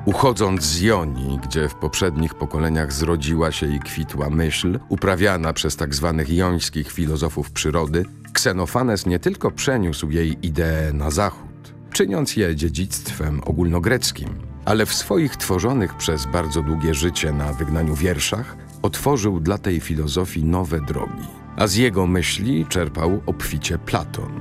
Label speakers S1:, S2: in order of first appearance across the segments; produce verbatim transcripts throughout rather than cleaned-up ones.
S1: Uchodząc z Jonii, gdzie w poprzednich pokoleniach zrodziła się i kwitła myśl, uprawiana przez tak zwanych jońskich filozofów przyrody, Ksenofanes nie tylko przeniósł jej idee na zachód, czyniąc je dziedzictwem ogólnogreckim, ale w swoich tworzonych przez bardzo długie życie na wygnaniu wierszach otworzył dla tej filozofii nowe drogi, a z jego myśli czerpał obficie Platon.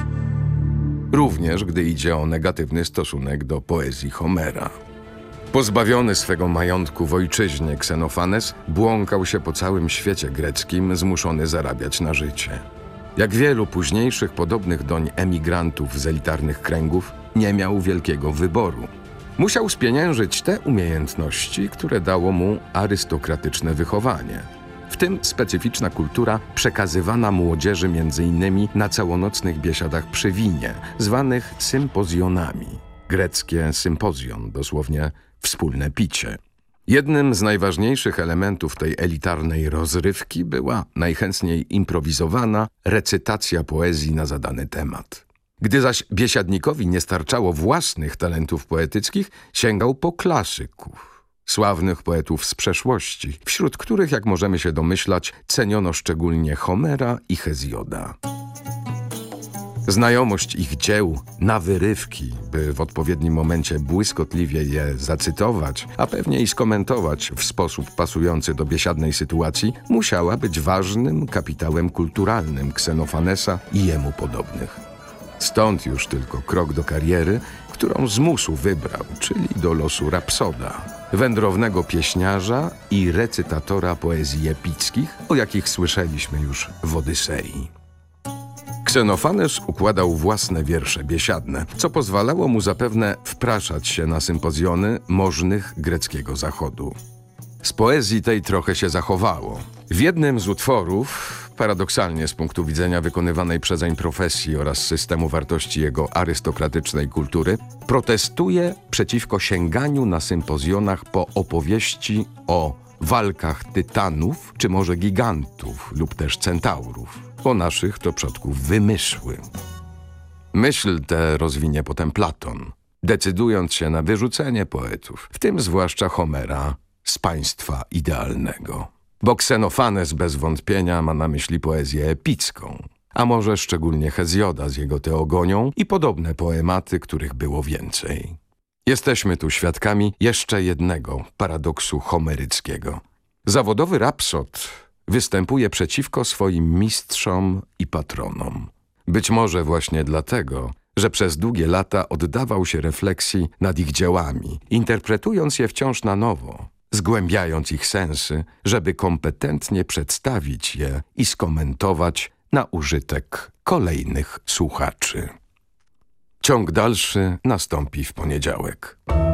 S1: Również gdy idzie o negatywny stosunek do poezji Homera. Pozbawiony swego majątku w ojczyźnie, Ksenofanes błąkał się po całym świecie greckim, zmuszony zarabiać na życie. Jak wielu późniejszych podobnych doń emigrantów z elitarnych kręgów, nie miał wielkiego wyboru. Musiał spieniężyć te umiejętności, które dało mu arystokratyczne wychowanie, w tym specyficzna kultura przekazywana młodzieży między innymi na całonocnych biesiadach przy winie, zwanych sympozjonami. Greckie sympozjon, dosłownie wspólne picie. Jednym z najważniejszych elementów tej elitarnej rozrywki była najchętniej improwizowana recytacja poezji na zadany temat. Gdy zaś biesiadnikowi nie starczało własnych talentów poetyckich, sięgał po klasyków, sławnych poetów z przeszłości, wśród których, jak możemy się domyślać, ceniono szczególnie Homera i Hezjoda. Znajomość ich dzieł na wyrywki, by w odpowiednim momencie błyskotliwie je zacytować, a pewnie i skomentować w sposób pasujący do biesiadnej sytuacji, musiała być ważnym kapitałem kulturalnym Ksenofanesa i jemu podobnych. Stąd już tylko krok do kariery, którą z musu wybrał, czyli do losu rapsoda, wędrownego pieśniarza i recytatora poezji epickich, o jakich słyszeliśmy już w Odysei. Ksenofanes układał własne wiersze biesiadne, co pozwalało mu zapewne wpraszać się na sympozjony możnych greckiego zachodu. Z poezji tej trochę się zachowało. W jednym z utworów, paradoksalnie z punktu widzenia wykonywanej przezeń profesji oraz systemu wartości jego arystokratycznej kultury, protestuje przeciwko sięganiu na sympozjonach po opowieści o walkach tytanów, czy może gigantów lub też centaurów, po naszych to przodków wymysły. Myśl tę rozwinie potem Platon, decydując się na wyrzucenie poetów, w tym zwłaszcza Homera, z państwa idealnego. Bo Ksenofanes bez wątpienia ma na myśli poezję epicką, a może szczególnie Hezjoda z jego Teogonią i podobne poematy, których było więcej. Jesteśmy tu świadkami jeszcze jednego paradoksu homeryckiego. Zawodowy rapsod występuje przeciwko swoim mistrzom i patronom. Być może właśnie dlatego, że przez długie lata oddawał się refleksji nad ich dziełami, interpretując je wciąż na nowo, zgłębiając ich sensy, żeby kompetentnie przedstawić je i skomentować na użytek kolejnych słuchaczy. Ciąg dalszy nastąpi w poniedziałek.